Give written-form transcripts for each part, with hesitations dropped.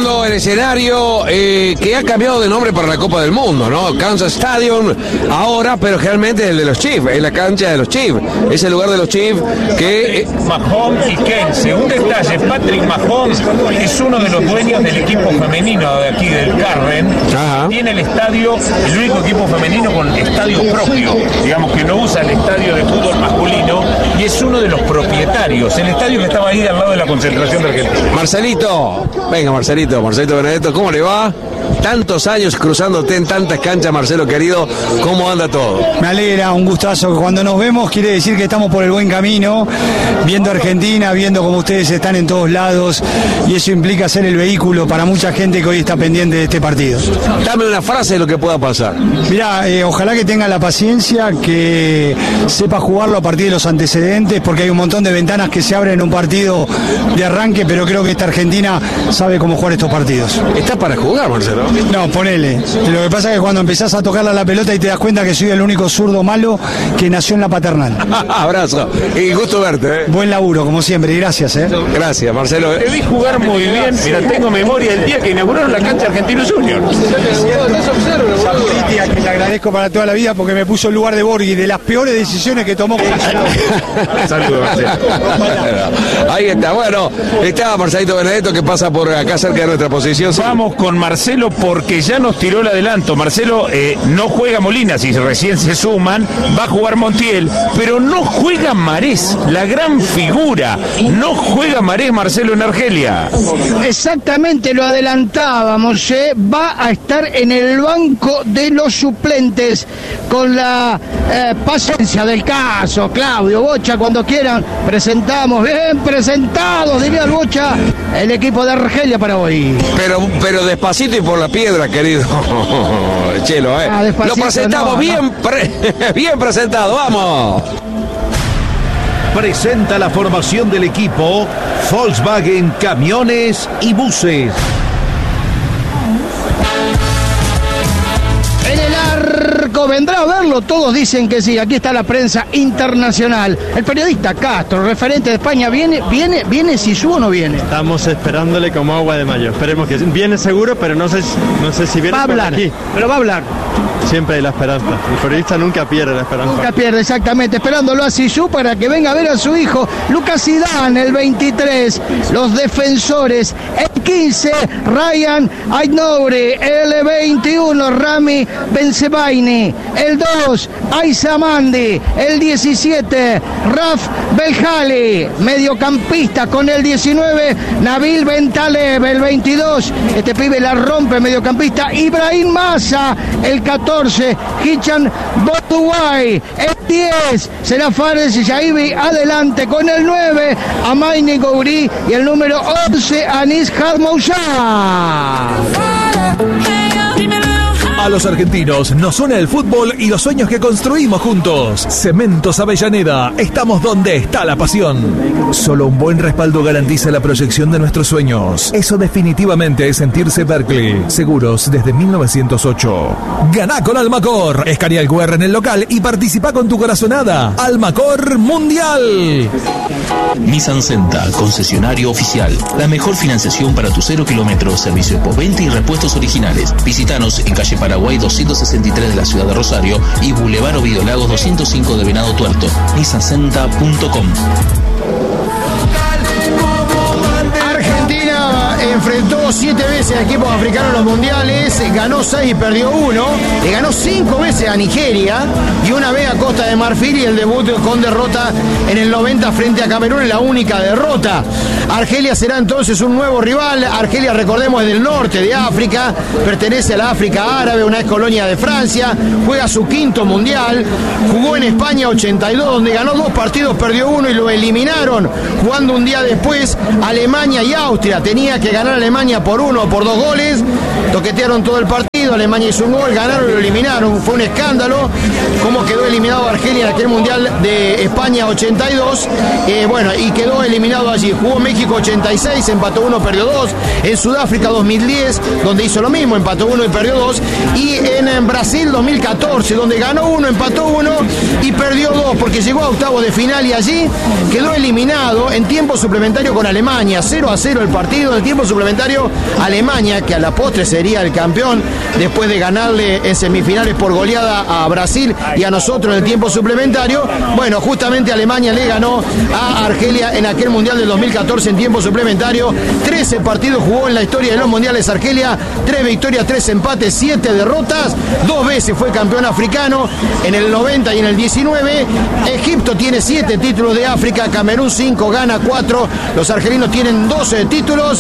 viendo el escenario que ha cambiado de nombre para la Copa del Mundo, ¿no? Kansas Stadium ahora, pero realmente es el de los Chiefs, es la cancha de los Chiefs, es el lugar de los Chiefs que... Mahomes y Kelsey. Un detalle, Patrick Mahomes es uno de los dueños del equipo femenino de aquí del Carmen. Ajá. Tiene el estadio, el único equipo femenino con estadio propio, digamos que no usa el estadio de fútbol masculino, y es uno de los propietarios, el estadio que estaba ahí al lado de la concentración de Argentina. Marcelito, venga Marcelito Benedetto, ¿cómo le va? Tantos años cruzándote en tantas canchas, Marcelo querido, ¿cómo anda todo? Me alegra, un gustazo. Cuando nos vemos quiere decir que estamos por el buen camino, viendo Argentina, viendo cómo ustedes están en todos lados, y eso implica ser el vehículo para mucha gente que hoy está pendiente de este partido. Dame una frase de lo que pueda pasar. Mirá, ojalá que tenga la paciencia, que sepa jugarlo a partir de los antecedentes, porque hay un montón de ventanas que se abren en un partido de arranque, pero creo que esta Argentina sabe cómo jugar estos partidos. ¿Está para jugar, Marcelo? No, ponele. Lo que pasa es que cuando empezás a tocarle a la pelota y te das cuenta que soy el único zurdo malo que nació en la paternal. Abrazo. Y gusto verte, Buen laburo, como siempre, y gracias, Gracias, Marcelo. Te vi jugar muy bien, mira, tengo memoria del día que inauguraron la cancha Argentinos Juniors. A que le agradezco para toda la vida porque me puso el lugar de Borghi, de las peores decisiones que tomó. Saludos, Marcelo. Ahí está, bueno, está Marcelito Benedetto que pasa por acá cerca de nuestra posición. Vamos con Marcelo porque ya nos tiró el adelanto. Marcelo no juega Molina, si recién se suman, va a jugar Montiel, pero no juega Marés, la gran figura. No juega Marés, Marcelo, en Argelia. Exactamente, lo adelantábamos, va a estar en el banco de los suplentes con la paciencia del caso. Claudio, Bocha, cuando quieran, presentamos, bien presentados, diría el Bocha, el equipo de Argelia para hoy. Pero despacito y por la piedra, querido Chelo, lo presentamos bien presentado, vamos. Presenta la formación del equipo Volkswagen Camiones y Buses. En el arco vendrá a verlo, todos dicen que sí. Aquí está la prensa internacional. El periodista Castro, referente de España, ¿viene Zizou o no viene? Estamos esperándole como agua de mayo. Esperemos que viene seguro, pero no sé si viene. Va a hablar, aquí. Pero va a hablar. Siempre hay la esperanza. El periodista nunca pierde la esperanza. Nunca pierde, exactamente. Esperándolo a Zizou para que venga a ver a su hijo. Lucas Zidane, el 23. Los defensores. El 15, Ryan Aït-Nouri. El 21, Rami Bensebaini. El 2, Aïssa Mandi. El 17, Raf Belhali. Mediocampista con el 19, Nabil Bentaleb. El 22, este pibe la rompe, mediocampista. Ibrahim Massa. El 14, Hichan Botuay. El 10 será Fares Yaibi adelante con el 9 Amaini Gouri y el número 11 Anis Hadmoucha. A los argentinos nos une el fútbol y los sueños que construimos juntos. Cementos Avellaneda, estamos donde está la pasión. Solo un buen respaldo garantiza la proyección de nuestros sueños. Eso definitivamente es sentirse Berkeley. Seguros desde 1908. Ganá con Almacor. Escanea el QR en el local y participa con tu corazonada. Almacor Mundial. Nissan Senta, concesionario oficial. La mejor financiación para tu 0 kilómetros, servicio de postventa y repuestos originales. Visítanos en calle Paraguay 263 de la ciudad de Rosario y Boulevard Ovidio Lagos 205 de Venado Tuerto. nissancenta.com. Argentina enfrentó 7 veces a equipos africanos en los mundiales, ganó 6 y perdió 1, le ganó 5 veces a Nigeria y una vez a Costa de Marfil, y el debut con derrota en el 90 frente a Camerún es la única derrota. Argelia será entonces un nuevo rival. Argelia, recordemos, es del norte de África, pertenece a la África árabe, una ex colonia de Francia, juega su 5º mundial, jugó en España 82 donde ganó 2 partidos, perdió 1 y lo eliminaron jugando un día después Alemania y Austria. Tenía que ganar Alemania por 1 o por 2 goles, toquetearon todo el partido. partido, Alemania hizo un gol, ganaron y lo eliminaron, fue un escándalo cómo quedó eliminado Argelia en aquel Mundial de España 82, y quedó eliminado allí. Jugó México 86, empató 1, perdió 2, en Sudáfrica 2010, donde hizo lo mismo, empató 1 y perdió 2, y en Brasil 2014, donde ganó 1, empató 1 y perdió 2, porque llegó a octavos de final y allí quedó eliminado en tiempo suplementario con Alemania, 0-0 el partido, en el tiempo suplementario Alemania, que a la postre sería el campeón después de ganarle en semifinales por goleada a Brasil y a nosotros en el tiempo suplementario. Bueno, justamente Alemania le ganó a Argelia en aquel Mundial del 2014 en tiempo suplementario. 13 partidos jugó en la historia de los mundiales Argelia, 3 victorias, 3 empates, 7 derrotas, 2 veces fue campeón africano, en el 90 y en el 19. Egipto tiene 7 títulos de África, Camerún 5, Ghana 4, los argelinos tienen 12 títulos.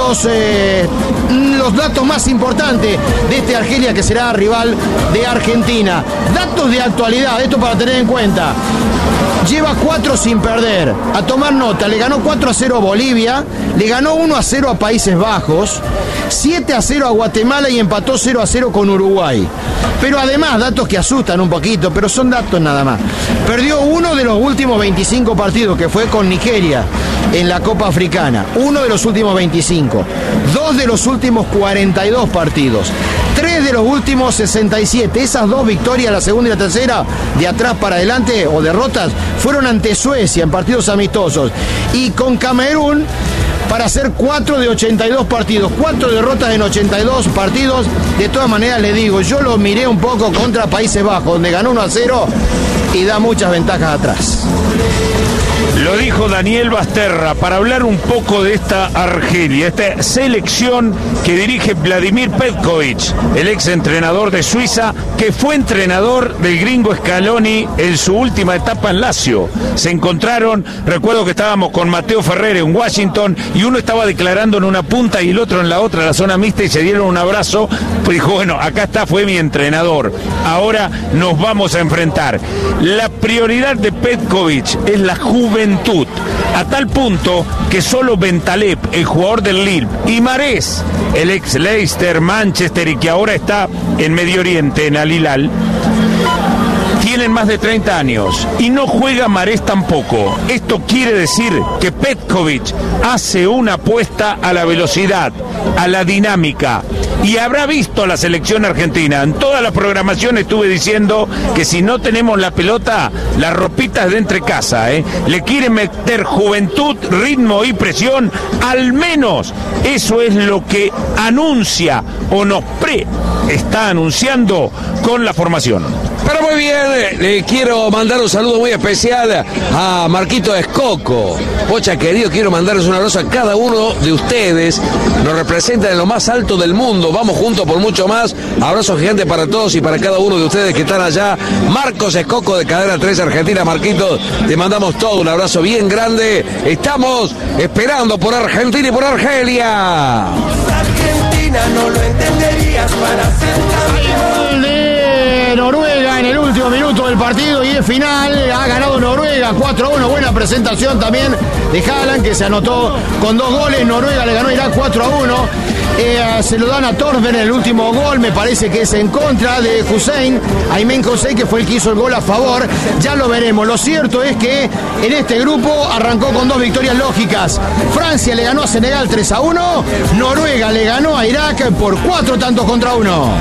Los datos más importantes de este Argelia, que será rival de Argentina. Datos de actualidad, esto para tener en cuenta. Lleva 4 sin perder. A tomar nota, le ganó 4-0 a Bolivia, le ganó 1-0 a Países Bajos, 7-0 a Guatemala y empató 0-0 con Uruguay. Pero además, datos que asustan un poquito, pero son datos nada más. Perdió uno de los últimos 25 partidos, que fue con Nigeria en la Copa Africana. Uno de los últimos 25. 2 de los últimos 42 partidos. 3 de los últimos 67. Esas 2 victorias, la segunda y la tercera, de atrás para adelante, o derrotas, fueron ante Suecia en partidos amistosos. Y con Camerún, para hacer 4 de 82 partidos, 4 derrotas en 82 partidos. De todas maneras, le digo, yo lo miré un poco contra Países Bajos, donde ganó 1-0 y da muchas ventajas atrás. Lo dijo Daniel Basterra para hablar un poco de esta Argelia, esta selección que dirige Vladimir Petkovic, el ex entrenador de Suiza, que fue entrenador del gringo Scaloni en su última etapa en Lazio. Se encontraron, recuerdo que estábamos con Mateo Ferrer en Washington y uno estaba declarando en una punta y el otro en la otra, la zona mixta, y se dieron un abrazo. Pues dijo, bueno, acá está, fue mi entrenador, ahora nos vamos a enfrentar. La prioridad de Petkovic es la juventud, a tal punto que solo Bentaleb, el jugador del Lille, y Mahrez, el ex Leicester, Manchester y que ahora está en Medio Oriente, en Al Hilal, tienen más de 30 años y no juega Mahrez tampoco. Esto quiere decir que Petkovic hace una apuesta a la velocidad, a la dinámica, y habrá visto a la selección argentina. En toda la programación estuve diciendo que si no tenemos la pelota, la ropita es de entre casa, Le quieren meter juventud, ritmo y presión. Al menos eso es lo que anuncia o nos está anunciando con la formación. Pero muy bien, le quiero mandar un saludo muy especial a Marquito Escoco. Pocha querido, quiero mandarles un abrazo a cada uno de ustedes. Nos representan en lo más alto del mundo. Vamos juntos por mucho más. Abrazo gigante para todos y para cada uno de ustedes que están allá. Marcos Escoco de Cadena 3 Argentina. Marquito, te mandamos todo un abrazo bien grande. Estamos esperando por Argentina y por Argelia. Argentina no lo entenderías para ser campeón. Noruega en el último minuto del partido y es final. Ha ganado Noruega 4-1. Buena presentación también de Haaland, que se anotó con 2 goles. Noruega le ganó a Irak 4-1. Se lo dan a Torben en el último gol, me parece que es en contra de Hussein, Aymen Hussein, que fue el que hizo el gol a favor. Ya lo veremos. Lo cierto es que en este grupo arrancó con 2 victorias lógicas. Francia le ganó a Senegal 3-1, Noruega le ganó a Irak por 4 tantos contra 1.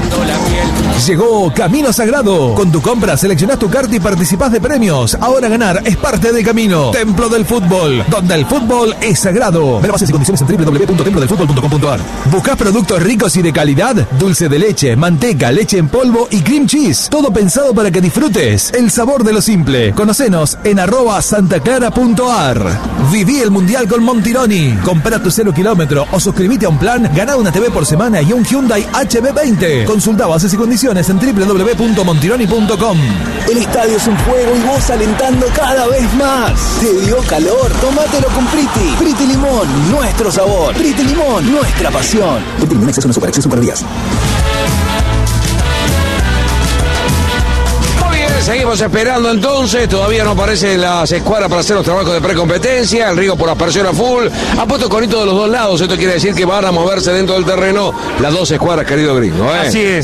Llegó Camino Sagrado. Con tu compra seleccionás tu carta y participás de premios. Ahora ganar es parte del camino. Templo del Fútbol, donde el fútbol es sagrado. Ver bases y condiciones en www.templodelfutbol.com.ar. ¿Buscás productos ricos y de calidad? Dulce de leche, manteca, leche en polvo y cream cheese. Todo pensado para que disfrutes el sabor de lo simple. Conocenos en @santaclara.ar. Viví el Mundial con Montironi. Compra tu 0 kilómetro o suscribite a un plan. Gana una TV por semana y un Hyundai HB20. Consulta bases y condiciones en www.montironi.com. El estadio es un juego y vos alentando cada vez más. ¿Te dio calor? Tómatelo con Priti. Priti Limón, nuestro sabor. Priti Limón, nuestra pasión. Priti Limón, exceso no supera, exceso para días. Seguimos esperando entonces, todavía no aparecen las escuadras para hacer los trabajos de precompetencia, el Rigo por aspersión a full, ha puesto conito de los dos lados, esto quiere decir que van a moverse dentro del terreno las dos escuadras, querido gringo. Así es.